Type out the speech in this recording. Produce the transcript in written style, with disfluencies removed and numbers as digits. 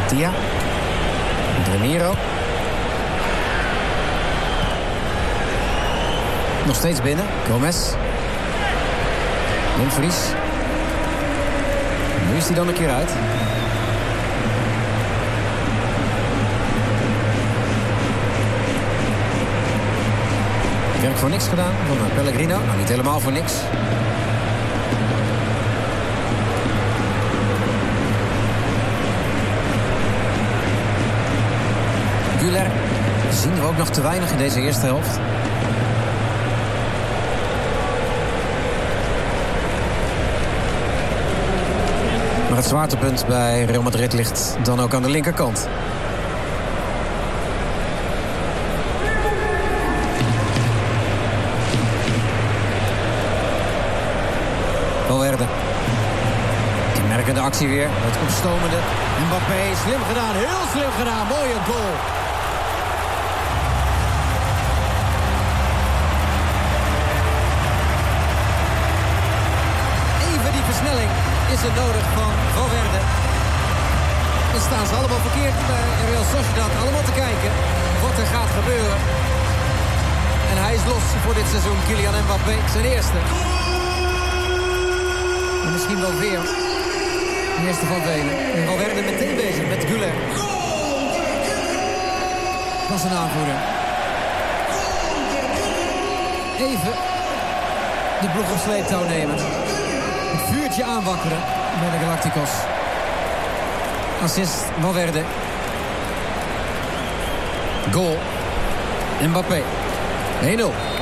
Tia. Remiro. Nog steeds binnen. Gomez. Dumfries. Nu is hij dan een keer uit. Werk voor niks gedaan van Pellegrino. Nou, niet helemaal voor niks. Güler zien we ook nog te weinig in deze eerste helft. Maar het zwaartepunt bij Real Madrid ligt dan ook aan de linkerkant. Valverde. Kenmerkende actie weer. Het opstomende. Mbappé, slim gedaan. Heel slim gedaan. Mooie goal. Even die versnelling is er nodig van Valverde. Dan staan ze allemaal verkeerd bij Real Sociedad. Allemaal te kijken wat er gaat gebeuren. En hij is los voor dit seizoen. Kylian Mbappé, zijn eerste. En misschien wel weer. De eerste van velen. En Valverde meteen bezig met Güler. Dat is een aanvoerder. Even de ploeg op sleeptouw nemen. Het vuurtje aanwakkeren bij de Galacticos. Assist Valverde. Goal. Mbappé. 1-0.